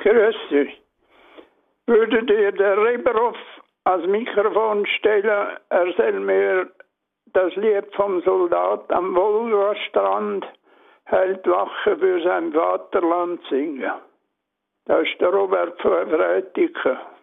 Grüß dich. Würdet ihr den Reberhoff als Mikrofon stellen, er soll mir das Lied vom Soldat am Wolgastrand hält Wache für sein Vaterland singen. Das ist der Robert von Frötiken.